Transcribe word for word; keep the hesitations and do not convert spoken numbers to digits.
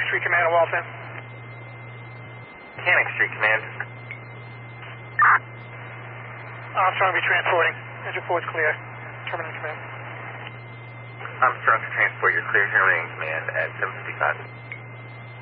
Street Command at Waltham. Mechanic Street Command. Armstrong will be transporting. Engine four is clear. Terminating command. Armstrong to transport. You're clear. Terminating command at seven fifty-five.